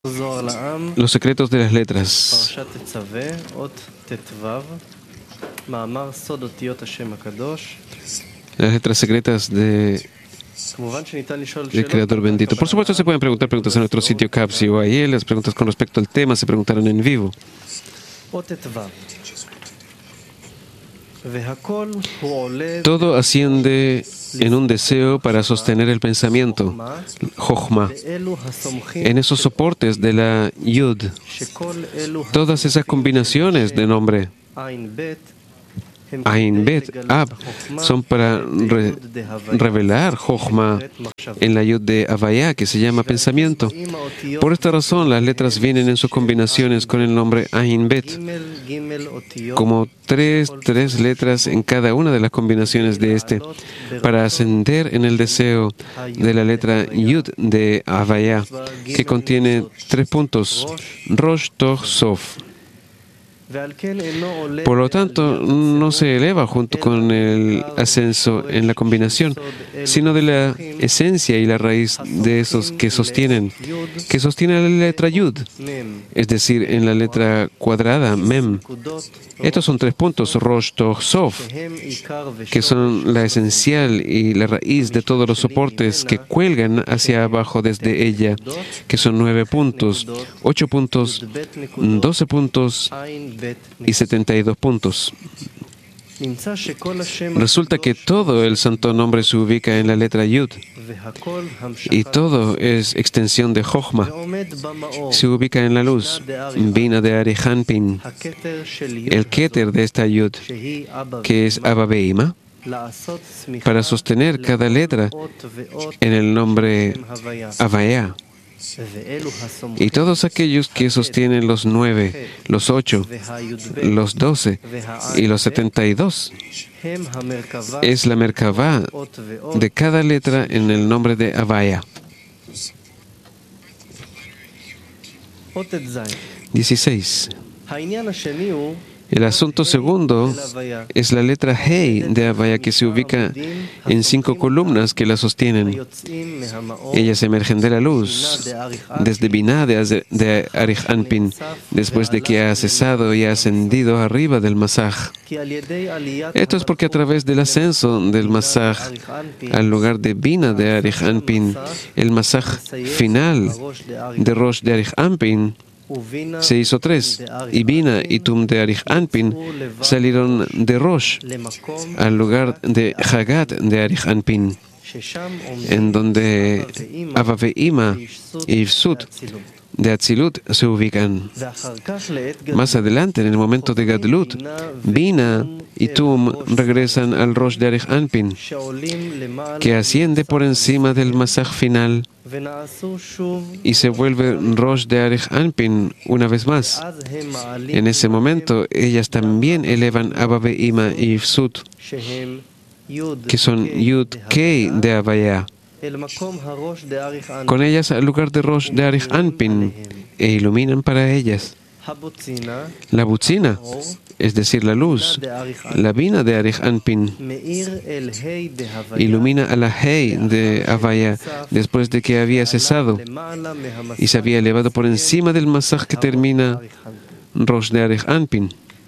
Los secretos de las letras. Las letras secretas del Creador bendito. Por supuesto, se pueden preguntar preguntas en nuestro sitio CAPS y OAI. Las preguntas con respecto al tema se preguntaron en vivo. Todo asciende en un deseo para sostener el pensamiento, Jochma, en esos soportes de la Yud. Todas esas combinaciones de nombre, Ain Bet, Ab, son para revelar Jochma en la Yud de Havaya, que se llama pensamiento. Por esta razón, las letras vienen en sus combinaciones con el nombre Ain Bet, como tres letras en cada una de las combinaciones de este, para ascender en el deseo de la letra Yud de Havaya, que contiene 3 puntos, Rosh, Toch, Sof. Por lo tanto, no se eleva junto con el ascenso en la combinación, sino de la esencia y la raíz de esos que sostienen la letra Yud, es decir, en la letra cuadrada, Mem. Estos son 3 puntos, Rosh, Toch, Sof, que son la esencial y la raíz de todos los soportes que cuelgan hacia abajo desde ella, que son 9 puntos, 8 puntos, 12 puntos y 72 puntos. Resulta que todo el santo nombre se ubica en la letra Yud, y todo es extensión de Jochma. Se ubica en la luz, Bina de Arihanpin, el Keter de esta Yud, que es Abba Beima, para sostener cada letra en el nombre Havaya. Y todos aquellos que sostienen los 9, los 8, los 12 y los 72 es la Merkavá de cada letra en el nombre de Havaya. 16. El asunto segundo es la letra Hei de Havaya, que se ubica en 5 columnas que la sostienen. Ellas emergen de la luz desde Binah de Arihanpin, después de que ha cesado y ha ascendido arriba del Masaj. Esto es porque a través del ascenso del Masaj al lugar de Binah de Arihanpin, el Masaj final de Rosh de Arihanpin se hizo 3, y Bina y Tum de Arihanpin salieron de Rosh al lugar de Hagat de Arihanpin, en donde Abba Ve'ima y Ifsut de Atzilut se ubican. Más adelante, en el momento de Gadlut, Bina y Tum regresan al Rosh de Arihanpin, que asciende por encima del Masaj final y se vuelve Rosh de Arihanpin una vez más. En ese momento, ellas también elevan Abba Ve'ima y Ifsut, que son Yud Kei de Havaya, con ellas al lugar de Rosh de Arihanpin, e iluminan para ellas. La Butzina, es decir, la luz, la Bina de Arihanpin, ilumina a la Hei de Havaya después de que había cesado y se había elevado por encima del Masaj que termina Rosh de Arihanpin.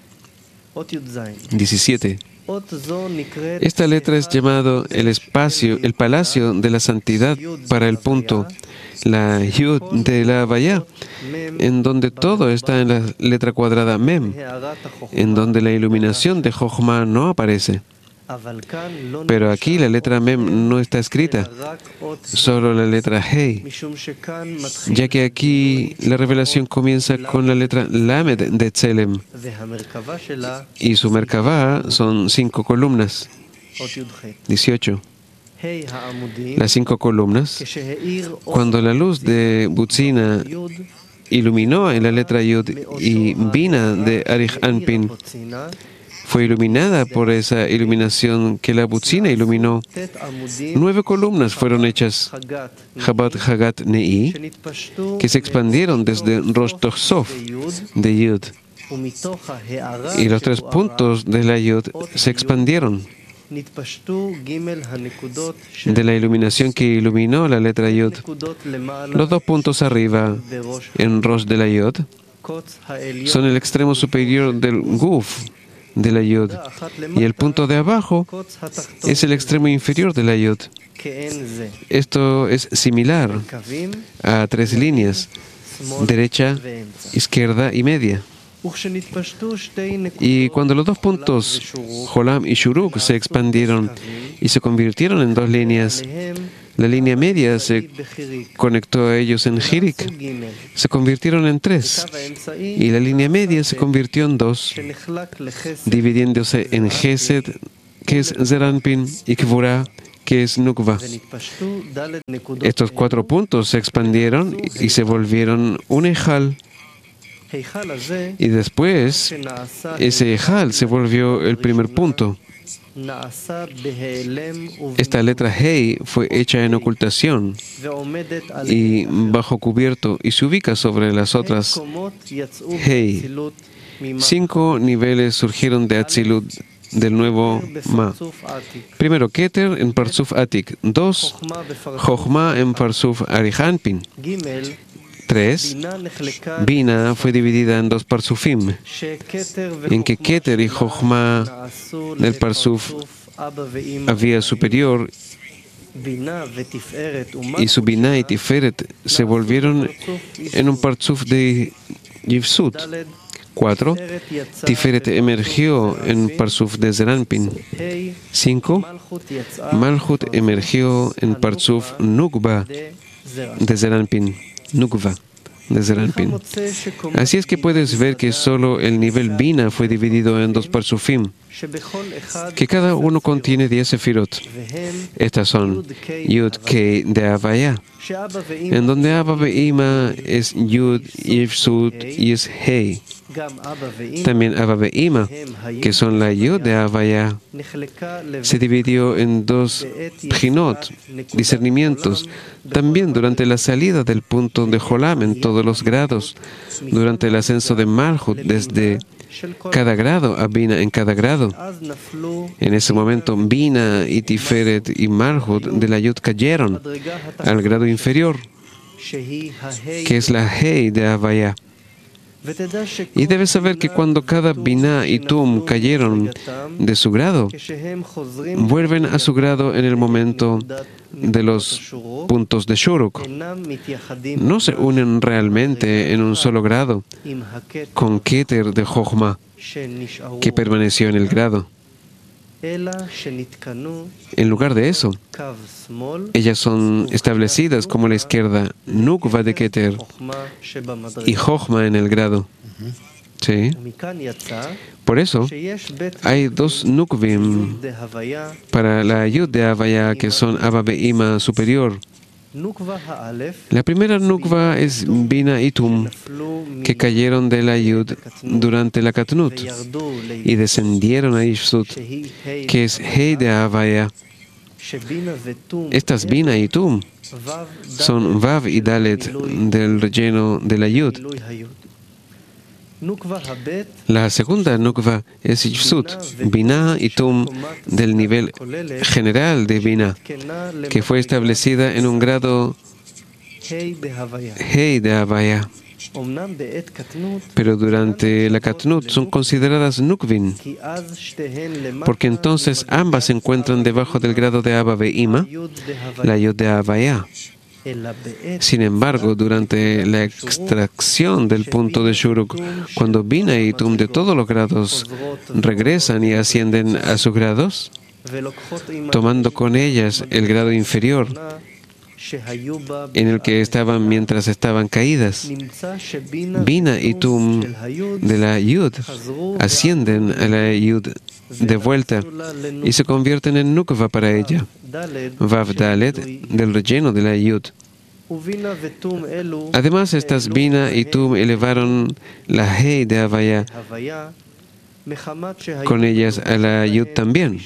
17. Esta letra es llamado el espacio, el palacio de la santidad para el punto, la Yud de la Havaya, en donde todo está en la letra cuadrada Mem, en donde la iluminación de Jochma no aparece. Pero aquí la letra Mem no está escrita, solo la letra Hei, ya que aquí la revelación comienza con la letra Lamed de Tselem, y su Merkavá son 5 columnas. 18. Las 5 columnas, cuando la luz de Butzina iluminó en la letra Yud y Bina de Arihanpin, fue iluminada por esa iluminación que la Butzina iluminó. 9 columnas fueron hechas, Chabad Hagat Ne'i, que se expandieron desde Rosh Toch Sof de Yud, y los 3 puntos de la Yud se expandieron. de la iluminación que iluminó la letra Yud. Los 2 puntos arriba, en Rosh de la Yud, son el extremo superior del Guf de la Yud, y el punto de abajo es el extremo inferior de la Yud. Esto es similar a 3 líneas, derecha, izquierda y media. Y cuando los 2 puntos, Jolam y Shuruk, se expandieron y se convirtieron en 2 líneas, la línea media se conectó a ellos en Hirik, se convirtieron en 3, y la línea media se convirtió en 2, dividiéndose en Gesed, que es Zeranpin, y Kvura, que es Nukva. Estos 4 puntos se expandieron y se volvieron un Ejal. Y después, ese Ejal se volvió el primer punto. Esta letra Hei fue hecha en ocultación y bajo cubierto y se ubica sobre las otras Hei. 5 niveles surgieron de Atzilut, del nuevo Ma. Primero, Keter en Parsuf Atik. 2, Jochma en Parsuf Arihanpin. 3, Bina fue dividida en 2 Parsufim, en que Keter y Jochma del Parsuf Avia superior y su Bina y Tiferet se volvieron en un Parsuf de Yivsut. 4, Tiferet emergió en Parsuf de Zeranpin. 5, Malchut emergió en Parsuf Nukva de Zeranpin. Nukva de Zeranpin. Así es que puedes ver que solo el nivel Bina fue dividido en 2 Parsufim, que cada uno contiene 10 Sefirot. Estas son Yud Kei de Havaya, en donde Abba Ve'ima es Yud, Yivsut y es Hei. También Abba Ve'ima, que son la Yud de Havaya, se dividió en 2 Pchinot, discernimientos, también durante la salida del punto de Jolam en todos los grados, durante el ascenso de Malchut desde cada grado a Bina en cada grado. En ese momento, Bina y Tiferet y Malchut de la Yud cayeron al grado inferior, que es la Hei de Havaya. Y debes saber que cuando cada Binah y Tum cayeron de su grado, vuelven a su grado en el momento de los puntos de Shuruk. No se unen realmente en un solo grado con Keter de Jochma, que permaneció en el grado. En lugar de eso, ellas son establecidas como la izquierda, Nukva de Keter y Jochma en el grado. ¿Sí? Por eso, hay 2 Nukvim para la Yud de Havaya que son Abba Ve'ima superior. La primera Nukva es Bina y Tum, que cayeron de la Yud durante la Katnut y descendieron a Yivsut, que es Hei de Havaya. Estas Bina y Tum son Vav y Dalet del relleno de la Yud. La segunda Nukva es Yivsut, Bina y Tum del nivel general de Bina, que fue establecida en un grado Hei de Havaya. Pero durante la Katnut son consideradas Nukvin, porque entonces ambas se encuentran debajo del grado de Abba Ve'ima, la Yud de Havaya. Sin embargo, durante la extracción del punto de Shuruk, cuando Bina y Tum de todos los grados regresan y ascienden a sus grados, tomando con ellas el grado inferior en el que estaban mientras estaban caídas, Bina y Tum de la Yud ascienden a la Yud de vuelta y se convierten en Nukva para ella, Vav Dalet del relleno de la Yud. Además, estas Bina y Tum elevaron la Hei de Havaya con ellas a la Yud también.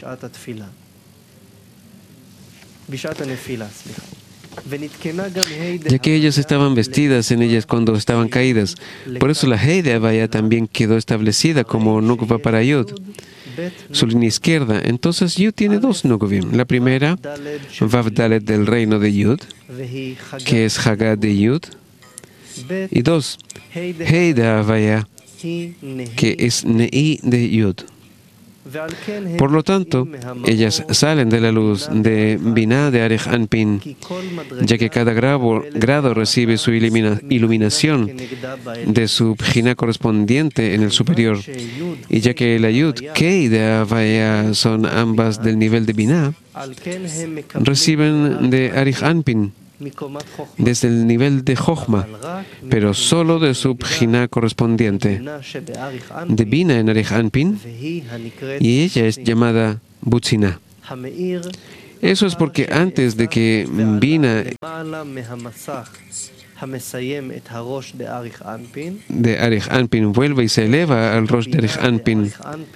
Ya que ellas estaban vestidas en ellas cuando estaban caídas. Por eso la Hei de Havaya también quedó establecida como Nukva para Yud. su línea izquierda. Entonces Yud tiene dos Nukvim. La primera, Vav Dalet del reino de Yud, que es Hagad de Yud. Y dos, Hei de Havaya, que es Ne'i de Yud. Por lo tanto, ellas salen de la luz de Binah de Arich Anpin, ya que cada grado recibe su iluminación de su Bjina correspondiente en el superior. Y ya que la Yud Kei de Havaya son ambas del nivel de Binah, reciben de Arich Anpin desde el nivel de Jochma, pero solo de su Bjina correspondiente, de Bina en Arich Anpin, y ella es llamada Butzina. Eso es porque antes de que Bina de Arich Anpin vuelva y se eleva al Rosh de Arich Anpin,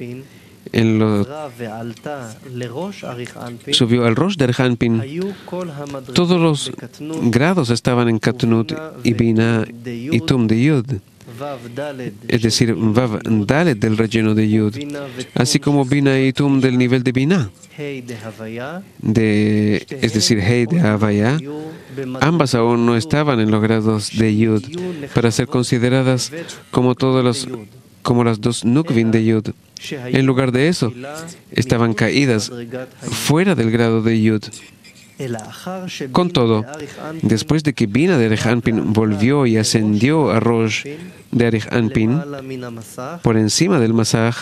subió al Rosh de Arich Anpin, todos los grados estaban en Katnut y Bina y Tum de Yud, es decir, Vav Dalet del relleno de Yud, así como Bina y Tum del nivel de Bina, es decir, Hei de Havaya. Ambas aún no estaban en los grados de Yud para ser consideradas como las dos Nukvin de Yud. En lugar de eso, estaban caídas fuera del grado de Yud. Con todo, después de que Bina de Arich Anpin volvió y ascendió a Rosh de Arich Anpin por encima del Masaj,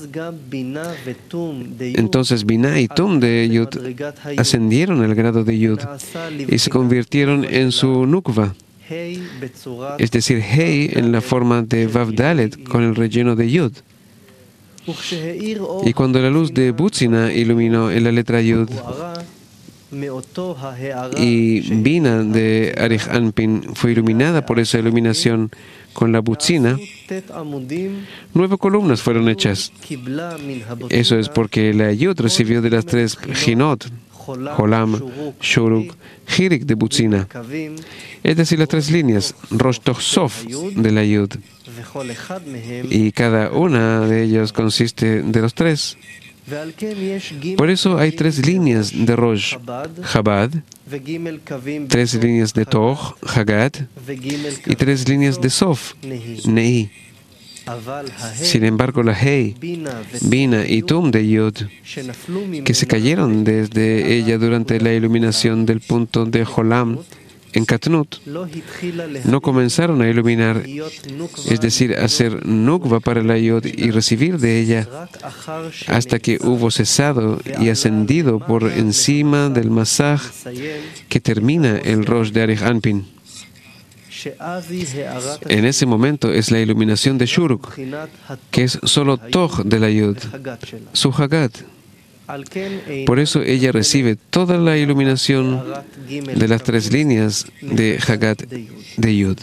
entonces Bina y Tum de Yud ascendieron al grado de Yud y se convirtieron en su Nukva, es decir, Hei en la forma de Vav Dalet con el relleno de Yud. Y cuando la luz de Butzina iluminó en la letra Yud y Bina de Arich Anpin fue iluminada por esa iluminación con la Butzina, 9 columnas fueron hechas. Eso es porque la Yud recibió de las 3 Jinot, Jolam, Shuruk, Hirik de Butzina, es decir, las 3 líneas, Rosh Toch Sof de la Yud. Y cada una de ellas consiste de los 3. Por eso hay 3 líneas de Rosh, Chabad, 3 líneas de Toch, Hagad, y 3 líneas de Sof, Ne'i. Sin embargo, la Hei, Bina y Tum de Yud, que se cayeron desde ella durante la iluminación del punto de Jolam en Katnut, no comenzaron a iluminar, es decir, a hacer Nukva para la Yud y recibir de ella, hasta que hubo cesado y ascendido por encima del Masaj que termina el Rosh de Arich Anpin. En ese momento es la iluminación de Shuruk, que es solo Toch de la Yud, su Hagad. Por eso ella recibe toda la iluminación de las 3 líneas de Hagad de Yud.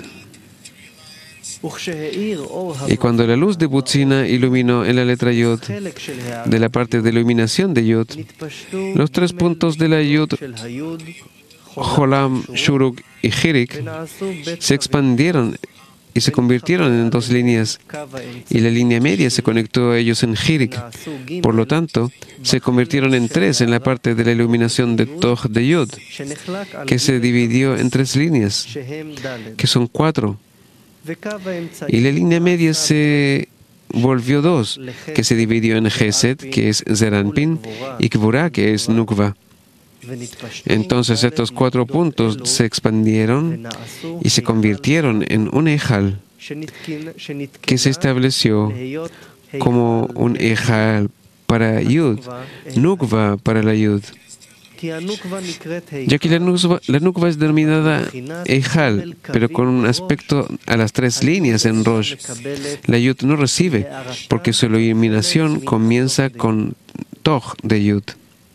Y cuando la luz de Butzina iluminó en la letra Yud, de la parte de iluminación de Yud, los 3 puntos de la Yud, Jolam, Shuruk y Hirik, se expandieron y se convirtieron en 2 líneas, y la línea media se conectó a ellos en Hirik. Por lo tanto, se convirtieron en 3 en la parte de la iluminación de Toch de Yud, que se dividió en 3 líneas, que son 4. Y la línea media se volvió 2, que se dividió en Gesed, que es Zeranpin, y Gvura, que es Nukva. Entonces estos 4 puntos se expandieron y se convirtieron en un Ejal que se estableció como un Ejal para Yud, Nukva para la Yud. Ya que la Nukva es denominada Ejal, pero con un aspecto a las 3 líneas en Rosh, la Yud no recibe, porque su iluminación comienza con Toch de Yud.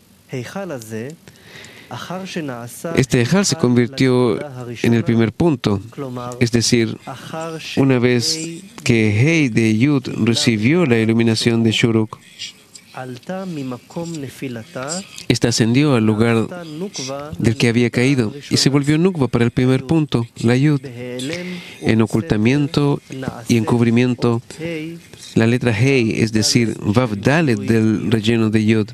Este Ejal se convirtió en el primer punto, es decir, una vez que Hei de Yud recibió la iluminación de Shuruk. Esta ascendió al lugar del que había caído y se volvió Nukva para el primer punto, la Yud. En ocultamiento y encubrimiento, la letra Hei, es decir, Vav Dalet del relleno de Yud,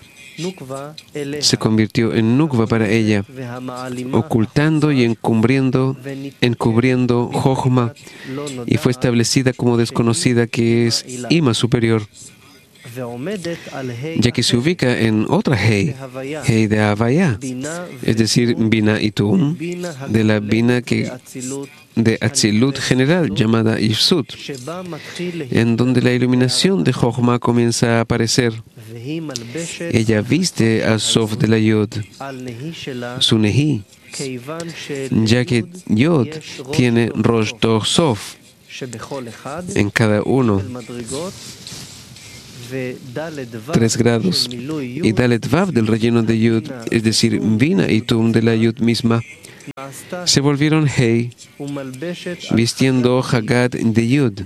se convirtió en Nukva para ella, ocultando y encubriendo Jochma, y fue establecida como desconocida, que es Ima superior, ya que se ubica en otra Hei, Hei de Havaya, es decir, Bina y Tum, de la Bina de Atzilut general, llamada Ifsut, en donde la iluminación de Jochma comienza a aparecer. Ella viste a Sof de la Yod, su Nehi, ya que Yod tiene Rosh Toch Sof en cada uno, 3 grados, y Dalet Vav del relleno de Yud, es decir, Bina y Tum de la Yud misma, se volvieron Hei, vistiendo Hagad de Yud.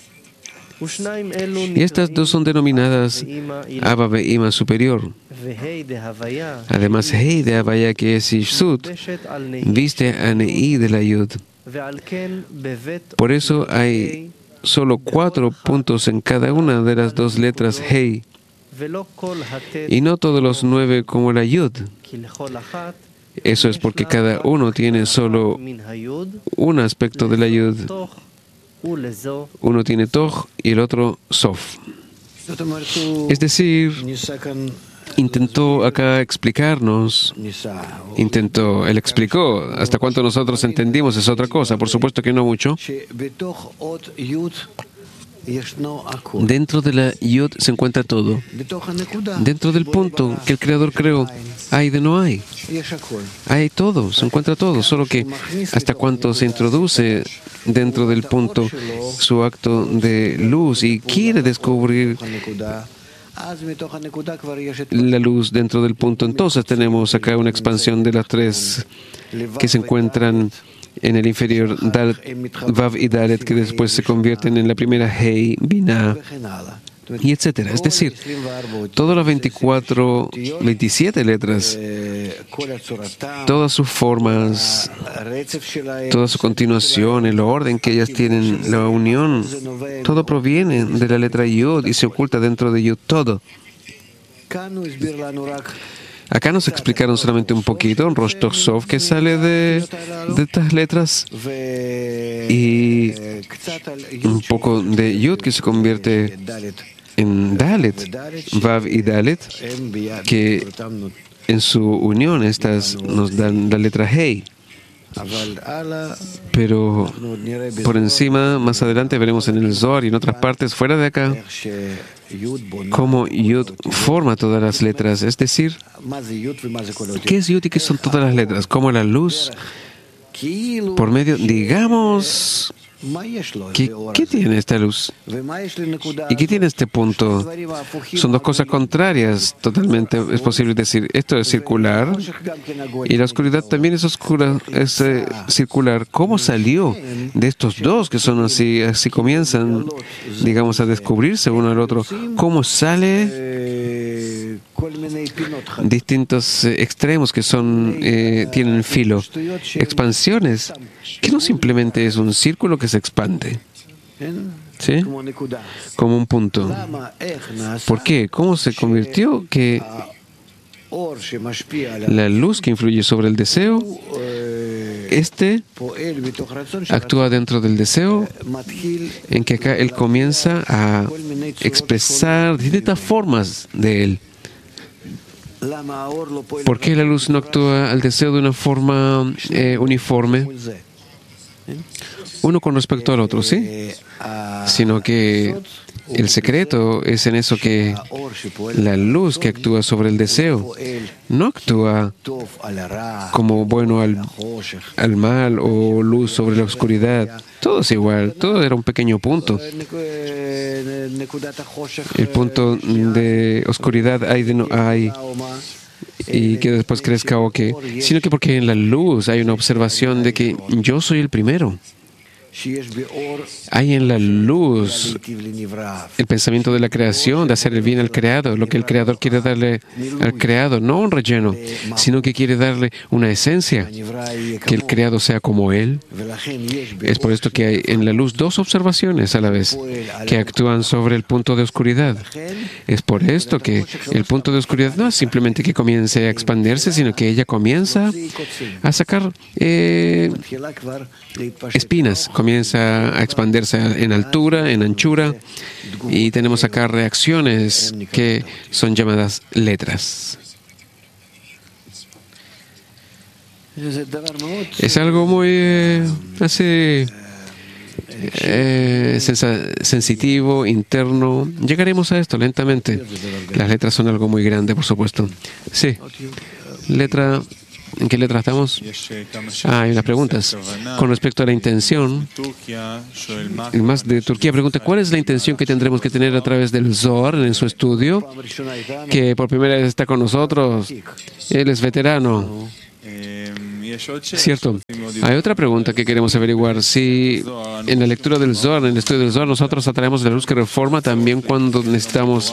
Y estas dos son denominadas Abba Ve'ima superior. Además, Hei de Havaya, que es Ishsut, viste a Ne'i de la Yud. Por eso hay solo 4 puntos en cada una de las 2 letras Hei, y no todos los 9 como la Yud. Eso es porque cada uno tiene solo un aspecto de la Yud. Uno tiene Toch y el otro Sof. Es decir, intentó acá explicarnos, él explicó, hasta cuánto nosotros entendimos es otra cosa, por supuesto que no mucho. Dentro de la Yud se encuentra todo. Dentro del punto que el Creador creó, hay de no hay. Hay todo, se encuentra todo, solo que hasta cuánto se introduce dentro del punto su acto de luz y quiere descubrir la luz dentro del punto. Entonces tenemos acá una expansión de las 3 que se encuentran en el inferior, Vav y Dalet, que después se convierten en la primera Hei, Binah, y etcétera. Es decir, todas las 27 letras, todas sus formas, toda su continuación, el orden que ellas tienen, la unión, todo proviene de la letra Yud y se oculta dentro de Yud todo. Acá nos explicaron solamente un poquito, un Rosh Toch Sof que sale de estas letras y un poco de Yud que se convierte en Dalet, Vav y Dalet, que en su unión estas nos dan la letra Hei. Pero por encima, más adelante veremos en el Zohar y en otras partes fuera de acá cómo Yud forma todas las letras. Es decir, ¿qué es Yud y qué son todas las letras? Como la luz por medio, digamos, ¿qué tiene esta luz? ¿Y qué tiene este punto? Son 2 cosas contrarias. Totalmente es posible decir, esto es circular y la oscuridad también es oscura, es circular. ¿Cómo salió de estos 2 que son así comienzan, digamos, a descubrirse uno al otro? ¿Cómo sale distintos extremos que son tienen filo, expansiones, que no simplemente es un círculo que se expande, ¿sí? Como un punto. ¿Por qué? ¿Cómo se convirtió que la luz que influye sobre el deseo, actúa dentro del deseo, en que acá él comienza a expresar distintas formas de él? ¿Por qué la luz no actúa al deseo de una forma uniforme, uno con respecto al otro, sí? Sino que el secreto es en eso, que la luz que actúa sobre el deseo no actúa como bueno al mal o luz sobre la oscuridad. Todo es igual, todo era un pequeño punto. El punto de oscuridad hay de no hay, y que después crezca o que, sino que porque en la luz hay una observación de que yo soy el primero. Hay en la luz el pensamiento de la creación, de hacer el bien al creado, lo que el creador quiere darle al creado, no un relleno, sino que quiere darle una esencia, que el creado sea como él. Es por esto que hay en la luz dos observaciones a la vez que actúan sobre el punto de oscuridad. Es por esto que el punto de oscuridad no es simplemente que comience a expandirse, sino que ella comienza a sacar espinas, comienza a expandirse en altura, en anchura, y tenemos acá reacciones que son llamadas letras. Es algo muy sensitivo, interno. Llegaremos a esto lentamente. Las letras son algo muy grande, por supuesto. Sí. Letra. ¿En qué letra estamos? Hay unas preguntas. Con respecto a la intención, el más de Turquía pregunta, ¿cuál es la intención que tendremos que tener a través del Zohar en su estudio? Que por primera vez está con nosotros. Él es veterano. Cierto. Hay otra pregunta que queremos averiguar. Si en la lectura del Zohar, en el estudio del Zohar, nosotros atraemos la luz que reforma también cuando necesitamos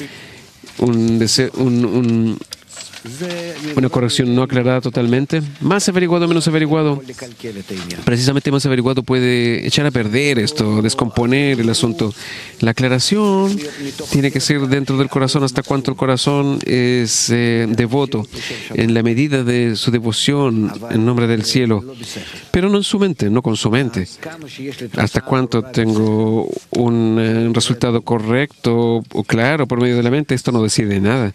una corrección no aclarada totalmente. Más averiguado, menos averiguado. Precisamente más averiguado puede echar a perder esto, descomponer el asunto. La aclaración tiene que ser dentro del corazón hasta cuánto el corazón es devoto, en la medida de su devoción en nombre del cielo, pero no en su mente, no con su mente. Hasta cuánto tengo un resultado correcto o claro por medio de la mente, esto no decide nada.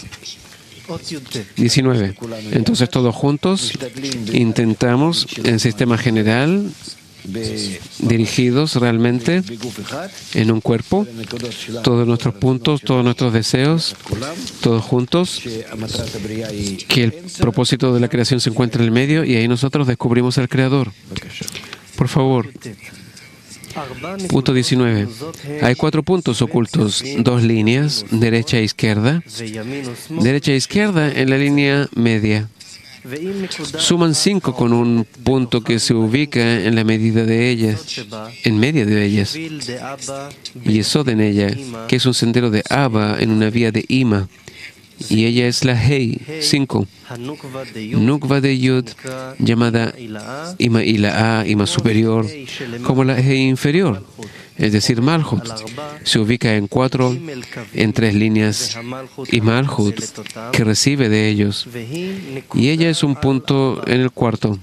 19. Entonces todos juntos intentamos en sistema general, dirigidos realmente en un cuerpo, todos nuestros puntos, todos nuestros deseos, todos juntos, que el propósito de la creación se encuentra en el medio y ahí nosotros descubrimos al Creador. Por favor. Punto 19. Hay 4 puntos ocultos, 2 líneas, derecha e izquierda. Derecha e izquierda en la línea media. Suman 5 con un punto que se ubica en la medida de ellas, en medio de ellas. Y Yesod en ella, que es un sendero de Abba en una vía de Ima. Y ella es la Hei, 5. Nukva de Yud, llamada Ima Ila'a, Ima superior, como la Hei inferior, es decir, Malhut. Se ubica en 4, en 3 líneas, y Malhut, que recibe de ellos. Y ella es un punto en el cuarto.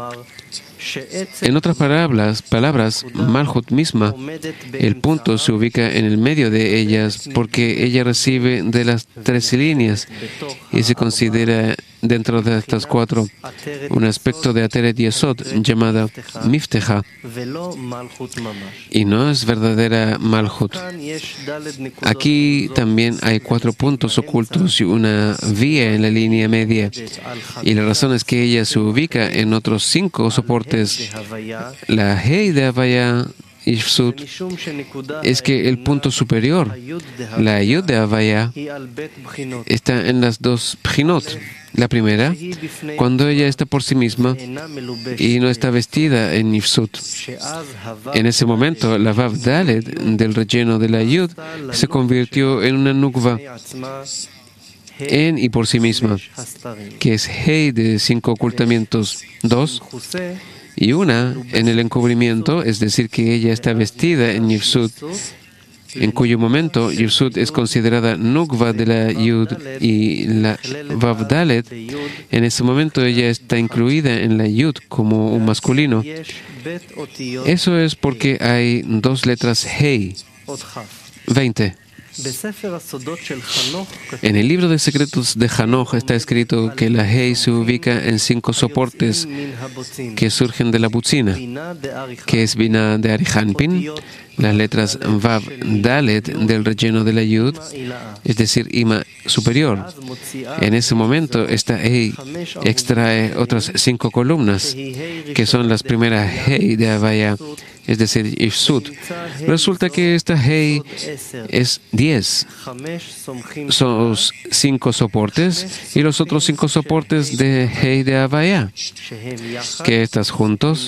En otras palabras, Malhut misma, el punto se ubica en el medio de ellas porque ella recibe de las 13 líneas y se considera dentro de estas 4 un aspecto de Ateret Yesod llamada Mifteja y no es verdadera Malhut. Aquí también hay 4 puntos ocultos y una vía en la línea media y la razón es que ella se ubica en otros 5 soportes. La Hei de Havaya Ifsut es que el punto superior, la Yud de Havaya, está en las 2 Pchinot. La primera, cuando ella está por sí misma y no está vestida en Ifsut. En ese momento, la Vav Dalet del relleno de la Yud se convirtió en una Nukva en y por sí misma, que es Hei de 5 ocultamientos, 2, y una en el encubrimiento, es decir, que ella está vestida en Yifsut, en cuyo momento Yifsut es considerada Nukva de la Yud y la Vav Dalet. En ese momento ella está incluida en la Yud como un masculino. Eso es porque hay 2 letras Hei. 20. En el libro de secretos de Hanoch está escrito que la Hei se ubica en 5 soportes que surgen de la butzina, que es Binah de Arihanpin, las letras Vav Dalet del relleno de la Yud, es decir, Ima superior. En ese momento, esta Hei extrae otras 5 columnas, que son las primeras Hei de Havaya, es decir, Ifsut. Resulta que esta Hei es 10 10 son 5 soportes y los otros 5 soportes de Hei de Havaya, que están juntos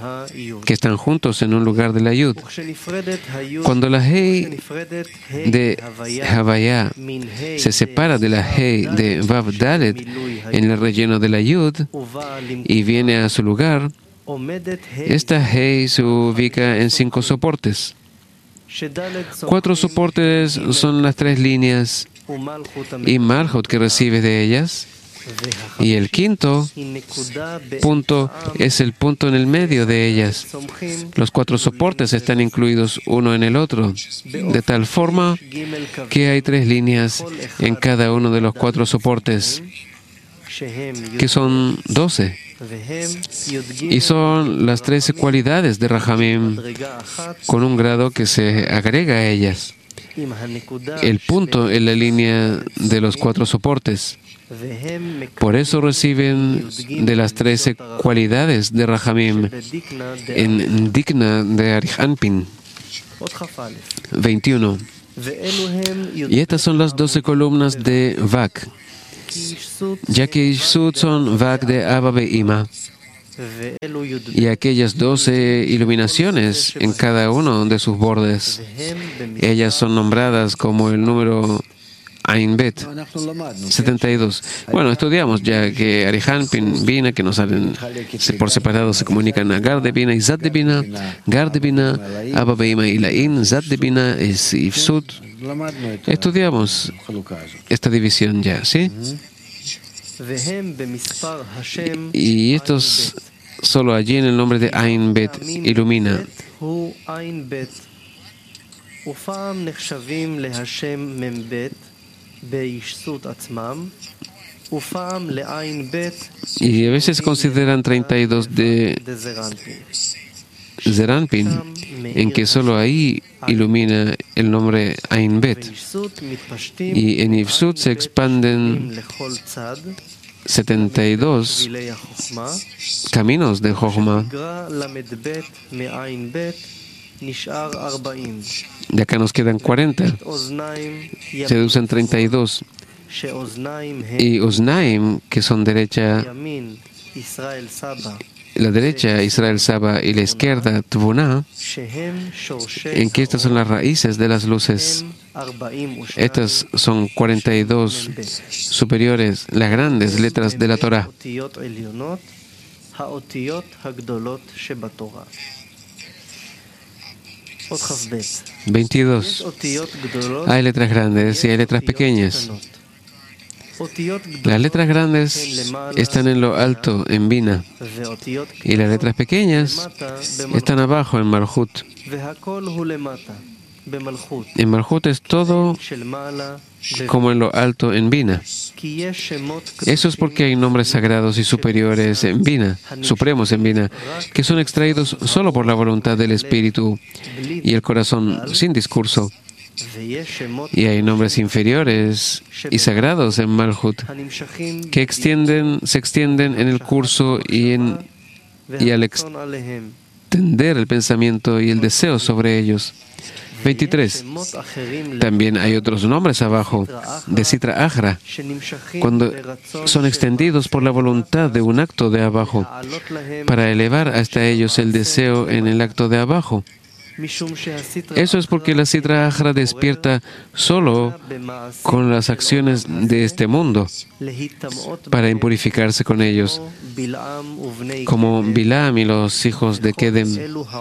en un lugar de la Yud. Cuando la Hei de Havaya se separa de la Hei de Vav Dalet en el relleno de la Yud y viene a su lugar, esta Hei se ubica en 5 soportes. 4 soportes son las 3 líneas y Malhut que recibe de ellas. Y el quinto punto es el punto en el medio de ellas. Los 4 soportes están incluidos uno en el otro, de tal forma que hay 3 líneas en cada uno de los 4 soportes, que son 12. Y son las 13 cualidades de Rahamim, con un grado que se agrega a ellas. El punto en la línea de los 4 soportes. Por eso reciben de las 13 cualidades de Rahamim en Dikna de Arihanpin. 21. Y estas son las 12 columnas de Vak, ya que Ishsut son Vak de Abba Be'ima, y aquellas 12 iluminaciones en cada uno de sus bordes. Ellas son nombradas como el número Ain Bet 72. Bueno, estudiamos ya que Arihanpin, Bina, que nos salen por separado, se comunican a Gar de Bina y Zat de Bina. Gar de Bina, Abba Be'ima y Lain. Zat de Bina es Ifsut. Estudiamos esta división ya, ¿sí? Y estos solo allí en el nombre de Ain Bet ilumina. Y a veces consideran 32 de Zeranpin, en que solo ahí ilumina el nombre Ain Bet. Y en Ifsut se expanden 72 caminos de Jochma. De acá nos quedan 40. Se usan 32. Y Oznaim, que son derecha, la derecha Israel Saba y la izquierda Tvuna, en que estas son las raíces de las luces. Estas son 42 superiores, las grandes letras de la Torah. 22. Hay letras grandes y hay letras pequeñas. Las letras grandes están en lo alto, en Bina, y las letras pequeñas están abajo, en Malhut. En Malhut es todo como en lo alto, en Bina. Eso es porque hay nombres sagrados y superiores en Bina, supremos en Bina, que son extraídos solo por la voluntad del Espíritu y el corazón sin discurso. Y hay nombres inferiores y sagrados en Malhut que se extienden en el curso y al extender el pensamiento y el deseo sobre ellos. 23. También hay otros nombres abajo, de Sitra Achra, cuando son extendidos por la voluntad de un acto de abajo, para elevar hasta ellos el deseo en el acto de abajo. Eso es porque la Sitra Achra despierta solo con las acciones de este mundo, para impurificarse con ellos, como Bilam y los hijos de Kedem.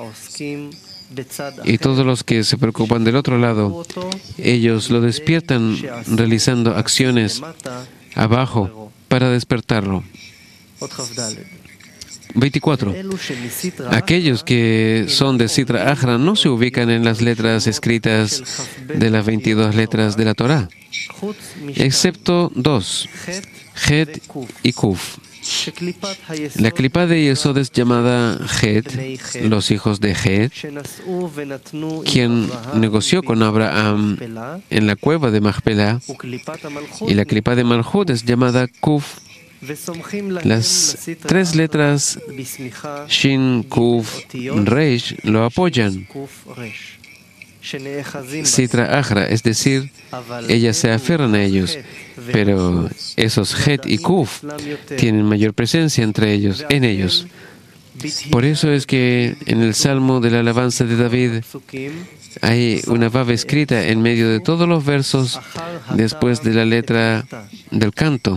Y todos los que se preocupan del otro lado, ellos lo despiertan realizando acciones abajo para despertarlo. 24. Aquellos que son de Sitra Achra no se ubican en las letras escritas de las 22 letras de la Torah, excepto 2, Het y Kuf. La clipa de Yesod es llamada Het, los hijos de Het, quien negoció con Abraham en la cueva de Machpelah, y la clipa de Malhut es llamada Kuf. Las 3 letras Shin, Kuf, Reish lo apoyan. Sitra Achra, es decir, ellas se aferran a ellos, pero esos Het y Kuf tienen mayor presencia entre ellos, en ellos. Por eso es que en el Salmo de la alabanza de David hay una Vav escrita en medio de todos los versos después de la letra del canto.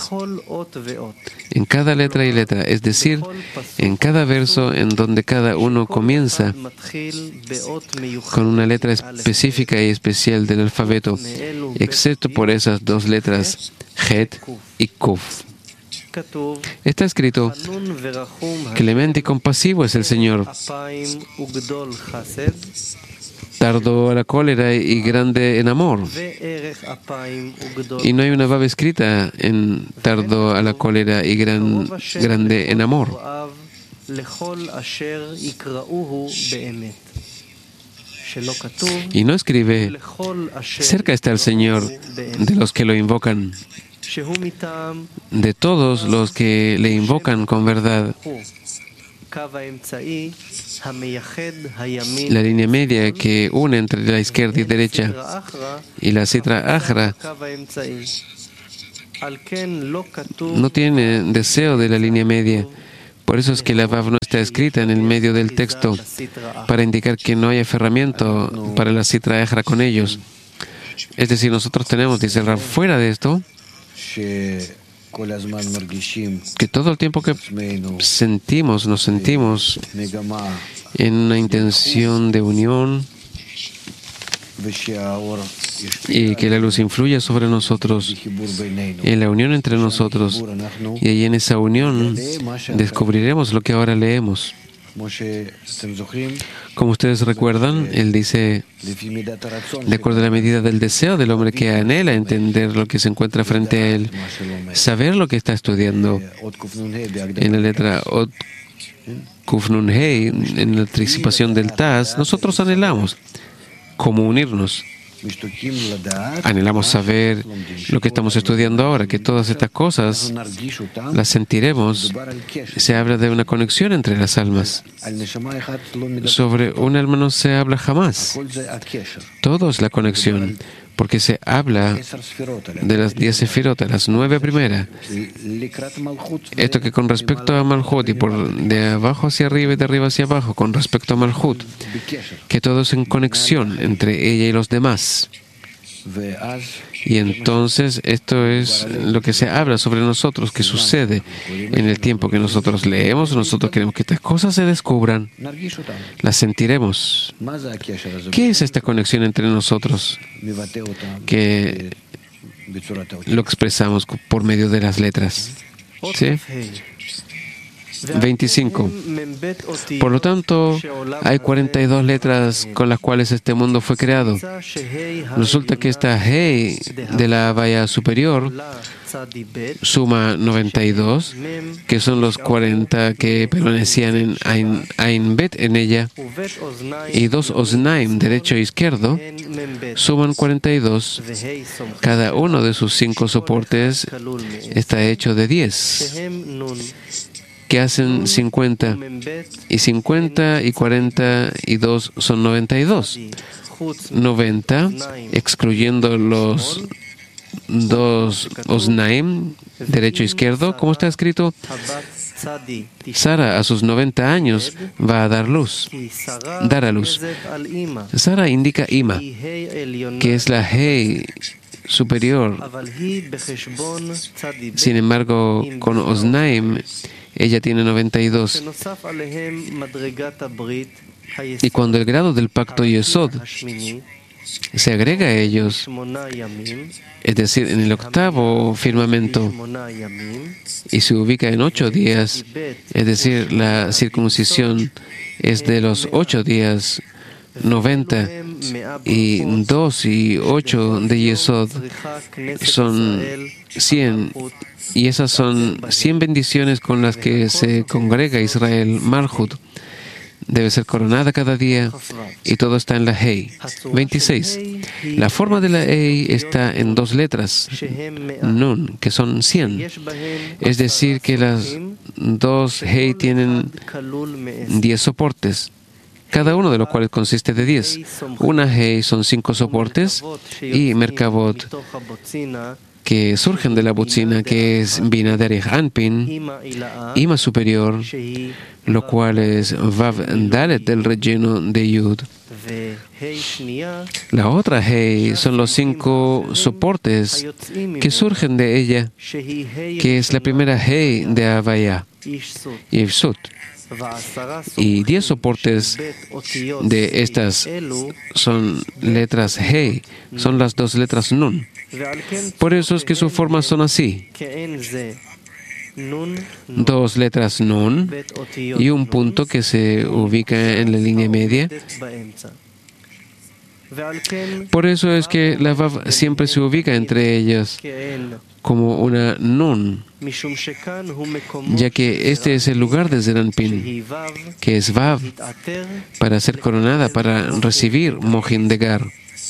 En cada letra y letra, es decir, en cada verso en donde cada uno comienza con una letra específica y especial del alfabeto, excepto por esas dos letras, Het y Kuf. Está escrito: clemente y compasivo es el Señor, tardo a la cólera y grande en amor. Y no hay una Vav escrita en tardo a la cólera y grande en amor. Y no escribe: cerca está el Señor de los que lo invocan, de todos los que le invocan con verdad. La línea media que une entre la izquierda y derecha, y la Sitra Achra no tiene deseo de la línea media. Por eso es que la Vav no está escrita en el medio del texto, para indicar que no hay aferramiento para la Sitra Achra con ellos. Es decir, nosotros tenemos, dice el Rav, fuera de esto, que todo el tiempo que nos sentimos en una intención de unión y que la luz influya sobre nosotros, en la unión entre nosotros, y ahí en esa unión descubriremos lo que ahora leemos. Como ustedes recuerdan, él dice, de acuerdo a la medida del deseo del hombre que anhela entender lo que se encuentra frente a él, saber lo que está estudiando. En la letra Ot Kuf Nun Hei, en la anticipación del Taz, nosotros anhelamos cómo unirnos. Anhelamos saber lo que estamos estudiando ahora, que todas estas cosas las sentiremos. Se habla de una conexión entre las almas. Sobre un alma no se habla jamás. Todo es la conexión, porque se habla de las 10 sefirot, las 9 primeras. Esto que con respecto a Malhut, y por de abajo hacia arriba y de arriba hacia abajo, con respecto a Malhut, que todo es en conexión entre ella y los demás. Y entonces esto es lo que se habla sobre nosotros, que sucede en el tiempo que nosotros leemos. Nosotros queremos que estas cosas se descubran, las sentiremos. ¿Qué es esta conexión entre nosotros? Que lo expresamos por medio de las letras. ¿Sí? 25. Por lo tanto, hay 42 letras con las cuales este mundo fue creado. Resulta que esta Hei de la valla superior suma 92, que son los 40 que permanecían en Ain Bet en ella, y 2 Oznaim, derecho e izquierdo, suman 42. Cada uno de sus 5 soportes está hecho de 10. Que hacen 50, y 50 y 42 son 92. 90, excluyendo los 2 Oznaim, derecho e izquierdo, como está escrito, Sara a sus 90 años va a dar a luz. Sara indica Ima, que es la Hei superior. Sin embargo, con Oznaim, ella tiene 92. Y cuando el grado del pacto Yesod se agrega a ellos, es decir, en el octavo firmamento, y se ubica en 8 días, es decir, la circuncisión es de los 8 días, 90, y 2 y 8 de Yesod son 100, y esas son 100 bendiciones con las que se congrega Israel. Malhut debe ser coronada cada día, y todo está en la Hei. 26. La forma de la Hei está en 2 letras, Nun, que son 100. Es decir, que las 2 Hei tienen 10 soportes. cada uno de los cuales consiste de 10. Una Hei son 5 soportes y Merkavot que surgen de la bocina, que es Bina Derech Anpin, Ima superior, lo cual es Vav Dalet del relleno de Yud. La otra Hei son los 5 soportes que surgen de ella, que es la primera Hei de Havaya, Yevsut. Y 10 soportes de estas son letras Hei, son las 2 letras Nun. Por eso es que sus formas son así: 2 letras Nun y un punto que se ubica en la línea media. Por eso es que la Vav siempre se ubica entre ellas como una Nun, ya que este es el lugar de Zeranpin, que es Vav, para ser coronada, para recibir Mohin de Gar.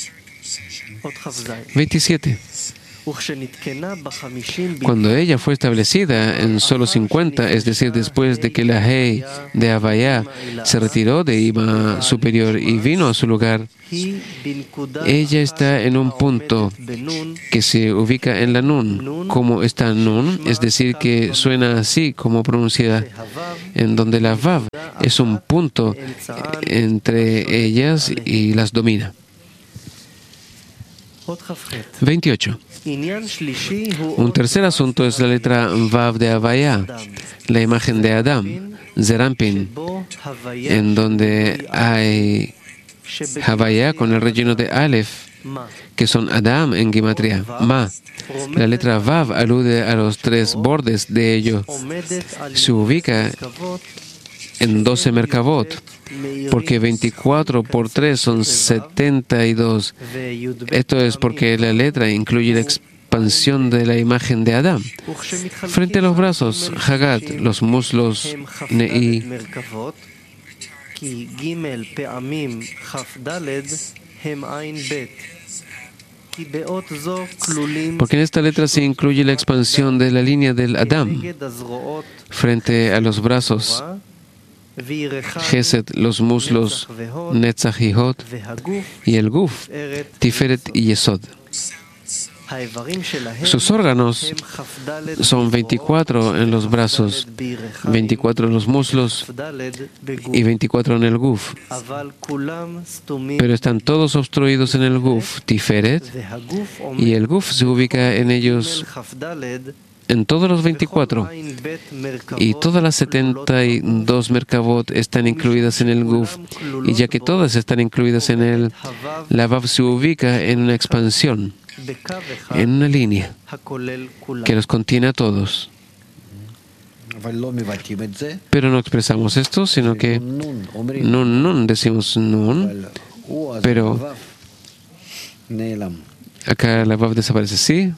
27. Cuando ella fue establecida en solo 50, es decir, después de que la Hei de Havaya se retiró de Ima superior y vino a su lugar, ella está en un punto que se ubica en la Nun, como esta Nun, es decir, que suena así como pronunciada, en donde la Vav es un punto entre ellas y las domina. 28. Un tercer asunto es la letra Vav de Havaya, la imagen de Adam, Zeranpin, en donde hay Havaya con el relleno de Aleph, que son Adam en Gematria, Ma. La letra Vav alude a los 3 bordes de ello. Se ubica en 12 Merkavot, porque 24 por 3 son 72. Esto es porque la letra incluye la expansión de la imagen de Adam. Frente a los brazos, Hagat, los muslos, Ne'i. Porque en esta letra se incluye la expansión de la línea del Adam. Frente a los brazos, Gesed, los muslos, Netzach y Hod, y el Guf, Tiferet y Yesod. Sus órganos son 24 en los brazos, 24 en los muslos y 24 en el Guf. Pero están todos obstruidos en el Guf, Tiferet, y el Guf se ubica en ellos en todos los 24, y todas las 72 Merkavot están incluidas en el Guf, y ya que todas están incluidas en él, la Vav se ubica en una expansión, en una línea que los contiene a todos. Pero no expresamos esto, sino que Nun, decimos Nun, pero acá la Vav desaparece, ¿sí?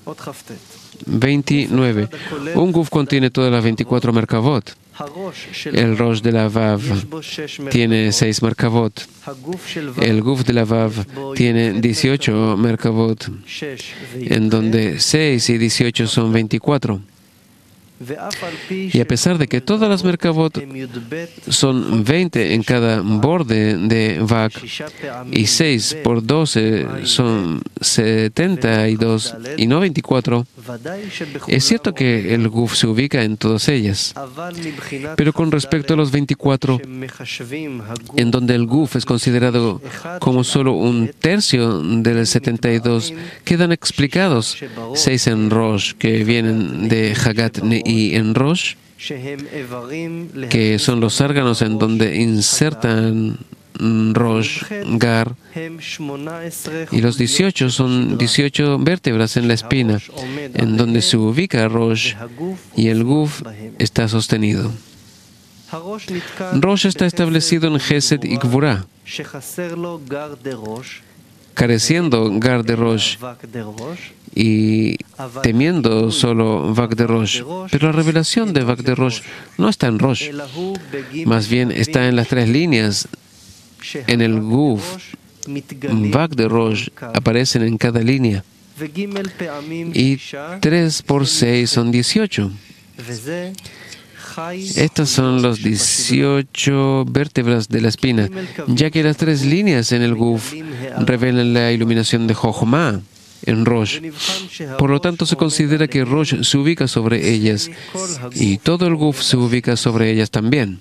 29. Un Guf contiene todas las 24 Merkavot. El Rosh de la Vav tiene 6 Merkavot. El Guf de la Vav tiene 18 Merkavot, en donde 6 y 18 son 24. Y a pesar de que todas las Merkavot son 20 en cada borde de Vak, y 6 por 12 son 72 y no 24, es cierto que el Guf se ubica en todas ellas. Pero con respecto a los 24, en donde el Guf es considerado como solo un tercio del 72, quedan explicados 6 en Rosh, que vienen de Hagat y en Rosh, que son los órganos en donde insertan Rosh, Gar, y los 18 son 18 vértebras en la espina, en donde se ubica Rosh y el Guf está sostenido. Rosh está establecido en Gesed y Gvurah, careciendo Gar de Rosh y temiendo solo Vak de Rosh. Pero la revelación de Vak de Rosh no está en Rosh, más bien está en las 3 líneas. En el Guf, Vak de Rosh aparecen en cada línea, y 3 por 6 son 18. Estas son los 18 vértebras de la espina, ya que las 3 líneas en el Guf revelan la iluminación de Jochma en Rosh. Por lo tanto, se considera que Rosh se ubica sobre ellas y todo el Guf se ubica sobre ellas también.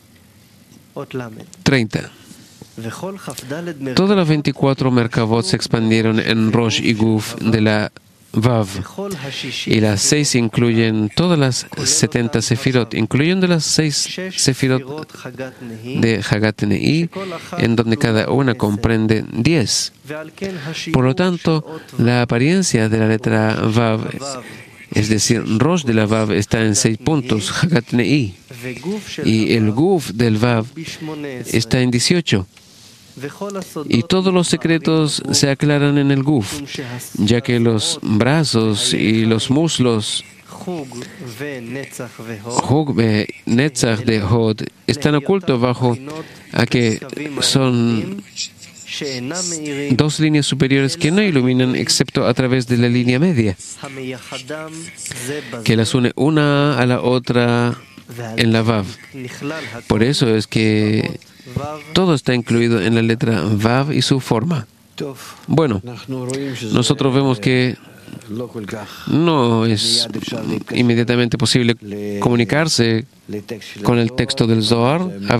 30. Todas las 24 Merkavot se expandieron en Rosh y Guf de la Vav, y las 6 incluyen todas las 70 Sefirot, incluyendo las 6 Sefirot de Hagat Ne'i, en donde cada una comprende 10. Por lo tanto, la apariencia de la letra Vav, es decir, Rosh de la Vav, está en 6 puntos, Hagat Ne'i, y el Guf del Vav está en 18. Y todos los secretos se aclaran en el Guf, ya que los brazos y los muslos, Hug ve Netzach de Hod, están ocultos bajo a que son 2 líneas superiores que no iluminan excepto a través de la línea media, que las une una a la otra en la Vav. Por eso es que todo está incluido en la letra Vav y su forma. Bueno, nosotros vemos que no es inmediatamente posible comunicarse con el texto del Zohar.